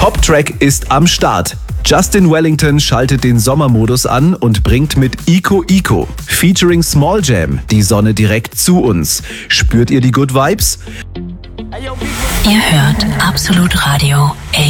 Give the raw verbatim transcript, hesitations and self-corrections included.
Top-Track ist am Start. Justin Wellington schaltet den Sommermodus an und bringt mit Ico Ico featuring Small Jam die Sonne direkt zu uns. Spürt ihr die Good Vibes? Ihr hört Absolut Radio.